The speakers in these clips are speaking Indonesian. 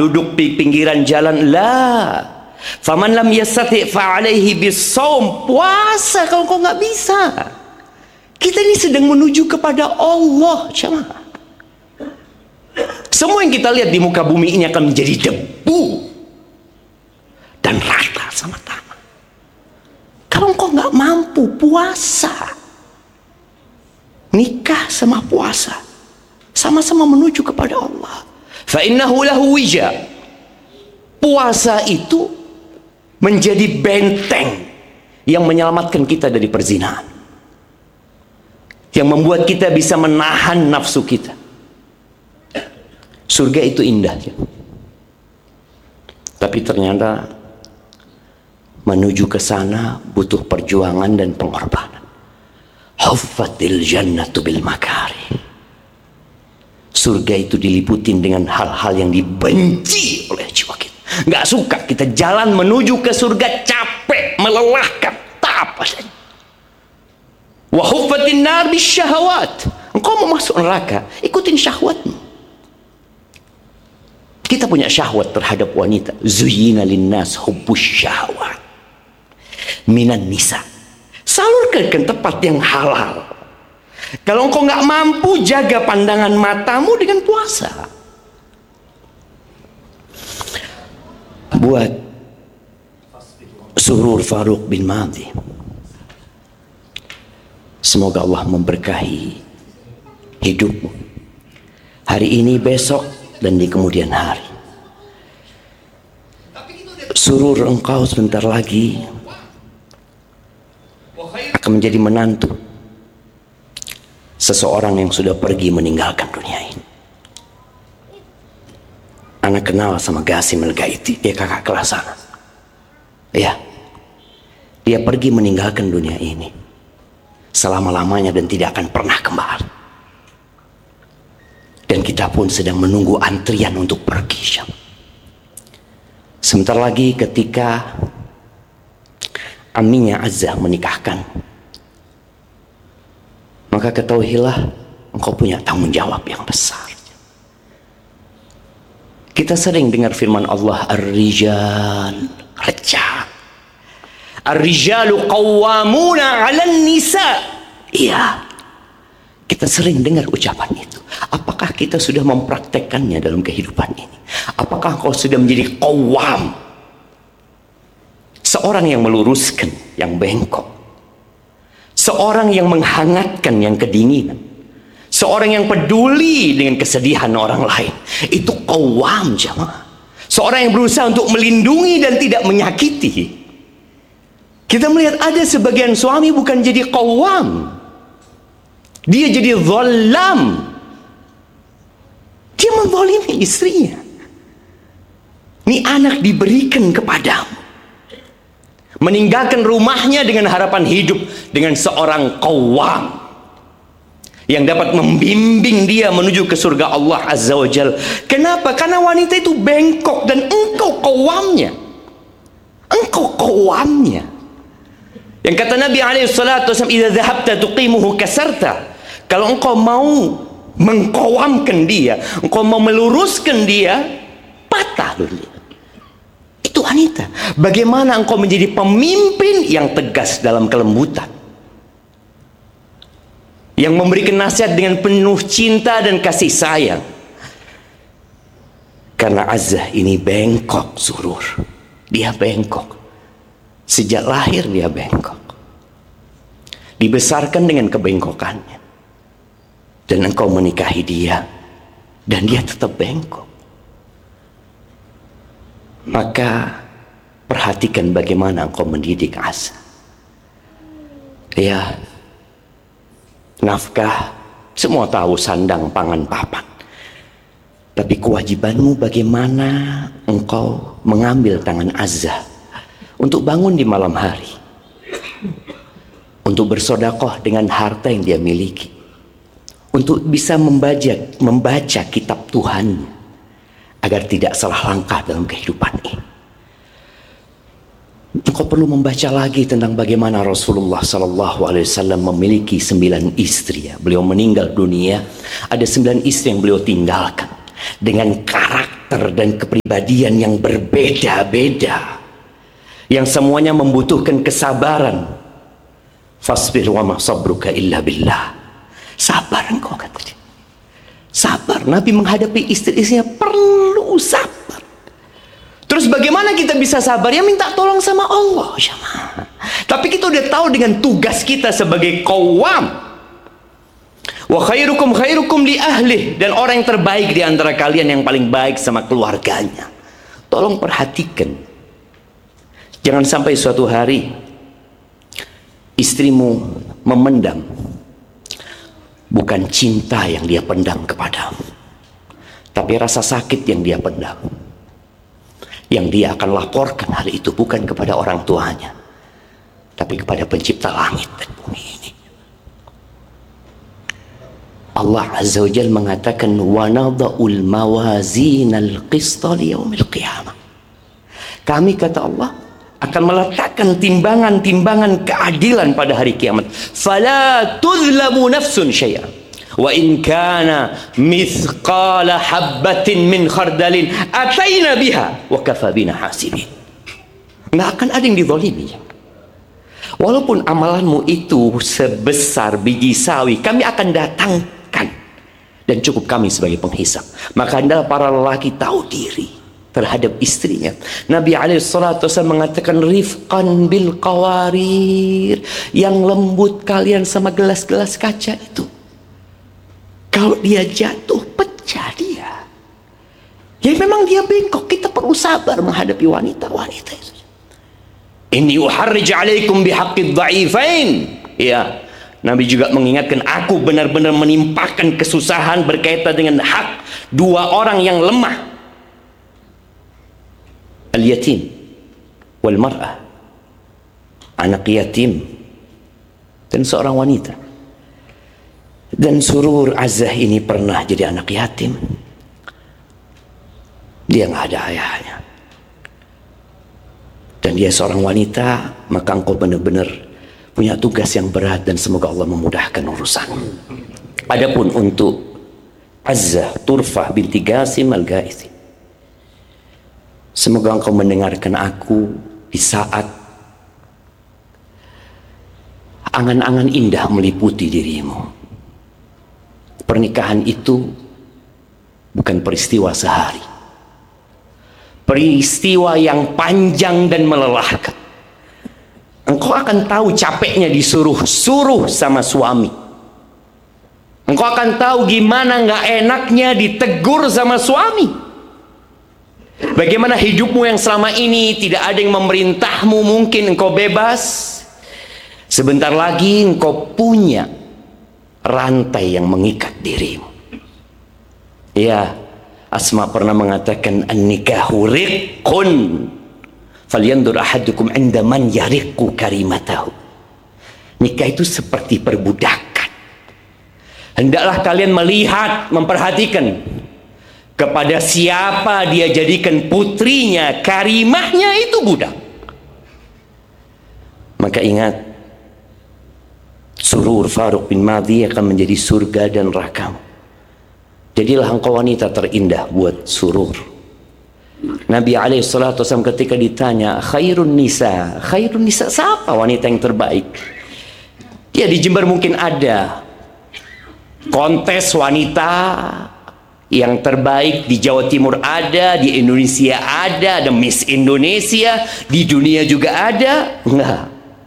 duduk di pinggiran jalan. La. Faman lam yastati' fa'alaihi bis-shaum. Puasa kalau kau nggak bisa. Kita ini sedang menuju kepada Allah, jemaah. Semua yang kita lihat di muka bumi ini akan menjadi debu dan rata sama tanah. Kalau engkau nggak mampu puasa, nikah sama puasa, sama-sama menuju kepada Allah. Fa innahu lahu wija. Puasa itu menjadi benteng yang menyelamatkan kita dari perzinahan, yang membuat kita bisa menahan nafsu kita. Surga itu indah, ya. Tapi ternyata menuju ke sana butuh perjuangan dan pengorbanan. Huffatil jannatu bil makari. Surga itu diliputin dengan hal-hal yang dibenci oleh jiwa kita. Nggak suka kita jalan menuju ke surga, capek, melelahkan, tak apa saja. Wa huffatin nar bis syahawat. Engkau mau masuk neraka, ikutin syahwatmu. Kita punya syahwat terhadap wanita. Zuyyina linnas hubbus syahwat minan nisa. Salurkan ke tempat yang halal. Kalau engkau nggak mampu, jaga pandangan matamu dengan puasa. Buat Surur Faruq bin Madhi, semoga Allah memberkahi hidupmu hari ini, besok, dan di kemudian hari. Surur, engkau sebentar lagi akan menjadi menantu seseorang yang sudah pergi meninggalkan dunia ini. Anak kenal sama Qasim Al-Gaiti, dia kakak kelas sana. Ya, dia pergi meninggalkan dunia ini selama-lamanya dan tidak akan pernah kembali. Dan kita pun sedang menunggu antrian untuk pergi. Sebentar lagi ketika aminya Azzah menikahkan, maka ketahuilah engkau punya tanggung jawab yang besar. Kita sering dengar firman Allah, Ar-rijal, rijal, Ar-rijalu qawwamuna 'alan nisa. Iya, kita sering dengar ucapan itu. Apakah kita sudah mempraktekkannya dalam kehidupan ini? Apakah kau sudah menjadi qawwam, seorang yang meluruskan yang bengkok, seorang yang menghangatkan yang kedinginan, seorang yang peduli dengan kesedihan orang lain? Itu qawwam, jemaah. Seorang yang berusaha untuk melindungi dan tidak menyakiti. Kita melihat ada sebagian suami bukan jadi qawwam, dia jadi zalam. Dia menzalimi istrinya. Ini anak diberikan kepadamu, meninggalkan rumahnya dengan harapan hidup dengan seorang qawwam yang dapat membimbing dia menuju ke surga Allah Azza wa Jal. Kenapa? Karena wanita itu bengkok dan engkau qawwamnya. Engkau qawwamnya. Yang kata Nabi SAW, idza dhahabta tuqimuhu kasarta. Kalau engkau mau mengqawamkan dia, engkau mau meluruskan dia, patah dulu. Itu wanita. Bagaimana engkau menjadi pemimpin yang tegas dalam kelembutan, yang memberikan nasihat dengan penuh cinta dan kasih sayang. Karena Azzah ini bengkok, Surur. Dia bengkok. Sejak lahir dia bengkok. Dibesarkan dengan kebengkokannya. Dan engkau menikahi dia, dan dia tetap bengkok. Maka perhatikan bagaimana engkau mendidik Azzah. Ya, nafkah, semua tahu, sandang, pangan, papan. Tapi kewajibanmu bagaimana engkau mengambil tangan Azzah untuk bangun di malam hari, untuk bersodakoh dengan harta yang dia miliki, untuk bisa membaca kitab Tuhan agar tidak salah langkah dalam kehidupan ini. Engkau perlu membaca lagi tentang bagaimana Rasulullah SAW memiliki 9 istri. Beliau meninggal dunia, ada 9 istri yang beliau tinggalkan dengan karakter karakter dan kepribadian yang berbeda-beda, yang semuanya membutuhkan kesabaran. Fasbir wa ma sabruka illa billah. Sabar engkau, kata dia. Sabar. Nabi menghadapi istri-istrinya perlu sabar. Terus bagaimana kita bisa sabar? Ya minta tolong sama Allah. Tapi kita udah tahu dengan tugas kita sebagai qawwam. Wa khairukum khairukum li ahlih. Dan orang yang terbaik di antara kalian yang paling baik sama keluarganya. Tolong perhatikan. Jangan sampai suatu hari istrimu memendam bukan cinta yang dia pendam kepadamu, tapi rasa sakit yang dia pendam, yang dia akan laporkan hari itu bukan kepada orang tuanya, tapi kepada pencipta langit dan bumi ini. Allah Azza wa Jalla mengatakan wa nadha'ul mawazinal qista liyaumil qiyamah. Kami, kata Allah, akan meletakkan timbangan-timbangan keadilan pada hari kiamat. Fala tuzlamu nafsun syai'a wa in kana mithqala habbatin min khardalin ataina biha wa kafa bina hasibin. Nggak akan ada yang dizalimi. Walaupun amalanmu itu sebesar biji sawi, kami akan datangkan dan cukup kami sebagai penghisap. Maka hendaklah para lelaki tahu diri terhadap istrinya. Nabi SAW mengatakan rifqan bil qawarir, yang lembut kalian sama gelas-gelas kaca itu. Kalau dia jatuh, pecah dia. Ya memang dia bengkok. Kita perlu sabar menghadapi wanita-wanita itu. Inni uharrij alaikum bihaqqid dha'ifain. Ya, Nabi juga mengingatkan, aku benar-benar menimpakan kesusahan berkaitan dengan hak dua orang yang lemah. Al-yatim wal mar'ah, anak yatim dan seorang wanita. Dan Surur Azzah ini pernah jadi anak yatim. Dia nggak ada ayahnya. Dan dia seorang wanita, maka engkau benar-benar punya tugas yang berat dan semoga Allah memudahkan urusan. Adapun untuk Azzah Turfah binti Qasim al-Ghaisi, semoga engkau mendengarkan aku di saat angan-angan indah meliputi dirimu. Pernikahan itu bukan peristiwa sehari. Peristiwa yang panjang dan melelahkan. Engkau akan tahu capeknya disuruh-suruh sama suami. Engkau akan tahu gimana nggak enaknya ditegur sama suami. Bagaimana hidupmu yang selama ini tidak ada yang memerintahmu, mungkin engkau bebas. Sebentar lagi engkau punya rantai yang mengikat dirimu. Ya, Asma pernah mengatakan an-nikahu riqqun falyandur ahadukum 'inda man yariqqu karimatahu. Nikah itu seperti perbudakan. Hendaklah kalian melihat, memperhatikan kepada siapa dia jadikan putrinya, karimahnya itu budak. Maka ingat, Surur Faruq bin Madhi akan menjadi surga dan neraka. Jadilah engkau wanita terindah buat Surur. Nabi SAW ketika ditanya khairun nisa siapa wanita yang terbaik? Ya, di Jember mungkin ada kontes wanita yang terbaik, di Jawa Timur ada, di Indonesia ada Miss Indonesia, di dunia juga ada. Enggak.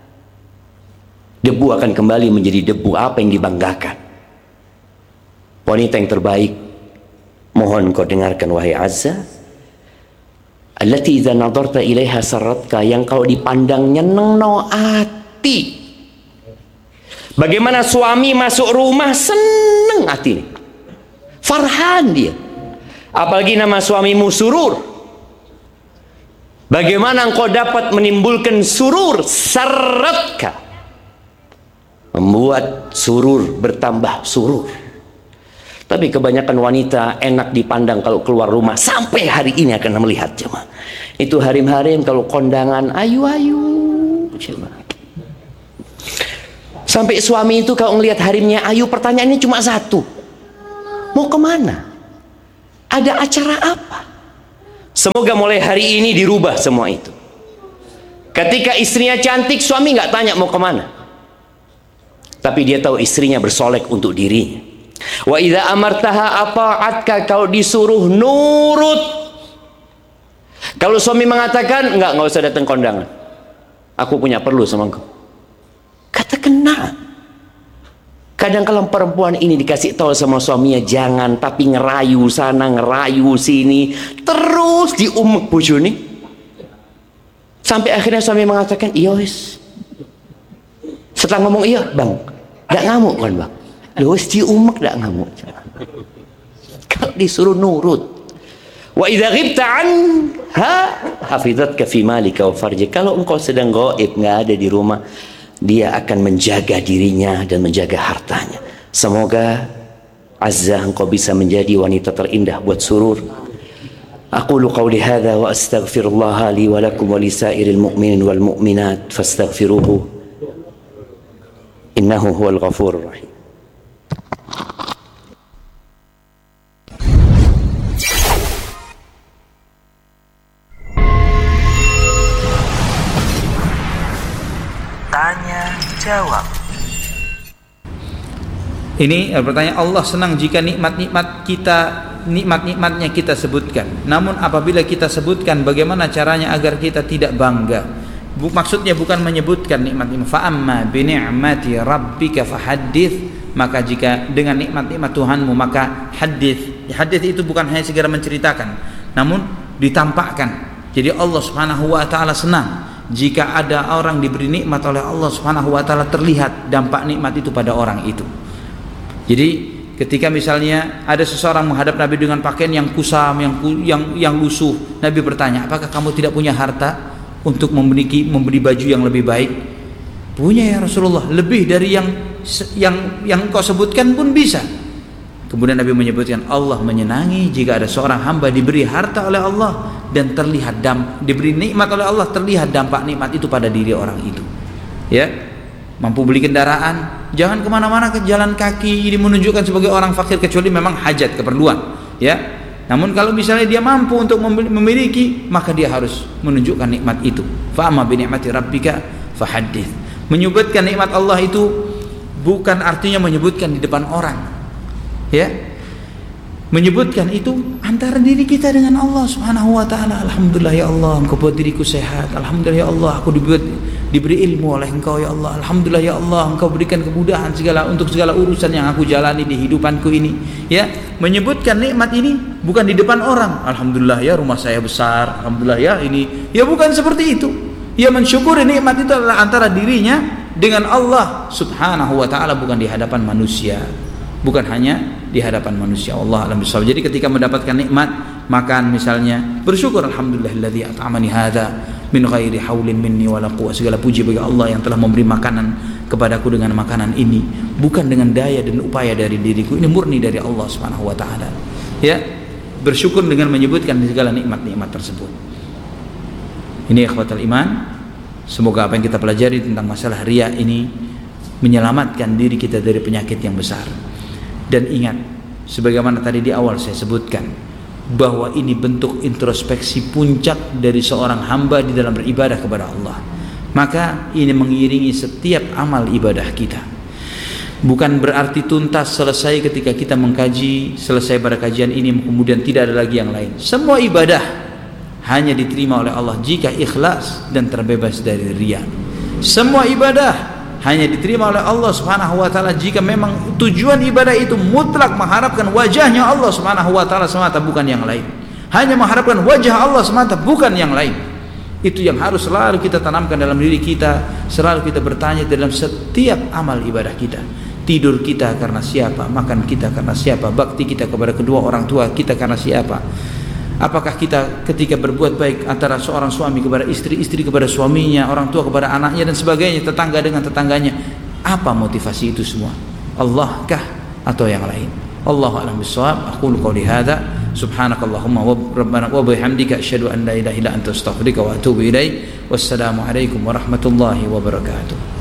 Debu akan kembali menjadi debu. Apa yang dibanggakan? Wanita yang terbaik, mohon kau dengarkan wahai Azza, allati idza nadarta ilaiha sarratka, yang kalau dipandang nyeneng no ati. Bagaimana suami masuk rumah seneng hati, farhan dia. Apalagi nama suamimu Surur. Bagaimana engkau dapat menimbulkan surur, sarratka, membuat Surur bertambah surur. Tapi kebanyakan wanita enak dipandang kalau keluar rumah. Sampai hari ini akan melihat cuma itu harim-harim kalau kondangan ayu-ayu cuma. Sampai suami itu kalau ngelihat harimnya ayu, pertanyaannya cuma satu, mau kemana? Ada acara apa? Semoga mulai hari ini dirubah semua itu. Ketika istrinya cantik, suami nggak tanya mau kemana, tapi dia tahu istrinya bersolek untuk dirinya. Wa idza amartaha ata'atka, kalau disuruh nurut. Kalau suami mengatakan nggak usah datang kondangan, aku punya perlu sama engkau, katakan nah. Kadang kalau perempuan ini dikasih tahu sama suaminya jangan, tapi ngerayu sana ngerayu sini, terus diumek bojone, sampai akhirnya suami mengatakan iya wis. Setelah ngomong iya bang, nggak ngamuk kan bang, lu wis diumek nggak ngamuk. Kalau disuruh nurut. Wa idza ghibta anha hafizatka fi malika wa farjik, kalau engkau sedang gaib, nggak ada di rumah, dia akan menjaga dirinya dan menjaga hartanya. Semoga Azza engkau bisa menjadi wanita terindah buat surur. Aqulu qawli hadza wa astaghfirullah li wa lakum wa lisairil mu'minin wal mu'minat fastaghfiruhu innahu huwal ghafurur rahim. Tanya jawab. Ini pertanyaan, Allah senang jika nikmat-nikmatnya kita sebutkan. Namun apabila kita sebutkan, bagaimana caranya agar kita tidak bangga? Maksudnya bukan menyebutkan nikmat-nikmat. Fa amma bi ni'mati rabbika fahaddits, maka jika dengan nikmat-nikmat Tuhanmu maka hadits. Hadits itu bukan hanya segera menceritakan, namun ditampakkan. Jadi Allah Subhanahu wa taala senang jika ada orang diberi nikmat oleh Allah Subhanahu wa taala, terlihat dampak nikmat itu pada orang itu. Jadi ketika misalnya ada seseorang menghadap Nabi dengan pakaian yang kusam, yang lusuh, Nabi bertanya, apakah kamu tidak punya harta untuk memberi baju yang lebih baik? Punya ya Rasulullah, lebih dari yang kau sebutkan pun bisa. Kemudian Nabi menyebutkan, Allah menyenangi jika ada seorang hamba diberi harta oleh Allah dan terlihat diberi nikmat oleh Allah, terlihat dampak nikmat itu pada diri orang itu. Ya, mampu beli kendaraan, jangan kemana-mana ke jalan kaki, ini menunjukkan sebagai orang fakir kecuali memang hajat keperluan. Ya, namun kalau misalnya dia mampu untuk memiliki, maka dia harus menunjukkan nikmat itu. Fa amma bi ni'mati rabbika fahaddits. Menyebutkan nikmat Allah itu bukan artinya menyebutkan di depan orang. Ya, menyebutkan itu antara diri kita dengan Allah Subhanahu wa taala. Alhamdulillah ya Allah, engkau buat diriku sehat. Alhamdulillah ya Allah, aku diberi ilmu oleh engkau ya Allah. Alhamdulillah ya Allah, engkau berikan kemudahan untuk segala urusan yang aku jalani di hidupanku ini. Ya, menyebutkan nikmat ini bukan di depan orang. Alhamdulillah ya rumah saya besar, alhamdulillah ya ini. Ya bukan seperti itu. Ya, mensyukuri nikmat itu adalah antara dirinya dengan Allah Subhanahu wa taala, bukan di hadapan manusia. Bukan hanya di hadapan manusia. Allah alam bisawab. Jadi ketika mendapatkan nikmat makan misalnya, bersyukur, alhamdulillahilladzi at'amani hadza min ghairi haulin minni wala quwwah. Segala puji bagi Allah yang telah memberi makanan kepadaku dengan makanan ini, bukan dengan daya dan upaya dari diriku, ini murni dari Allah Subhanahu wa taala. Ya, bersyukur dengan menyebutkan segala nikmat-nikmat tersebut. Ini ikhwatal iman. Semoga apa yang kita pelajari tentang masalah riya ini menyelamatkan diri kita dari penyakit yang besar. Dan ingat, sebagaimana tadi di awal saya sebutkan, bahwa ini bentuk introspeksi puncak dari seorang hamba di dalam beribadah kepada Allah. Maka ini mengiringi setiap amal ibadah kita. Bukan berarti tuntas selesai ketika kita mengkaji, selesai pada kajian ini kemudian tidak ada lagi yang lain. Semua ibadah hanya diterima oleh Allah jika ikhlas dan terbebas dari riya. Semua ibadah hanya diterima oleh Allah Subhanahu wa taala jika memang tujuan ibadah itu mutlak mengharapkan wajahnya Allah Subhanahu wa taala semata, bukan yang lain. Hanya mengharapkan wajah Allah semata, bukan yang lain. Itu yang harus selalu kita tanamkan dalam diri kita, selalu kita bertanya dalam setiap amal ibadah kita. Tidur kita karena siapa? Makan kita karena siapa? Bakti kita kepada kedua orang tua kita karena siapa? Apakah kita ketika berbuat baik antara seorang suami kepada istri, istri kepada suaminya, orang tua kepada anaknya dan sebagainya, tetangga dengan tetangganya, apa motivasi itu semua? Allah kah atau yang lain? Allahu a'lam bissawab. Aqulu qouli hadza subhanakallahumma wa rabbana wa bihamdika asyhadu an la ilaha illa anta astaghfiruka wa atubu ilaik. Wassalamu alaikum warahmatullahi wabarakatuh.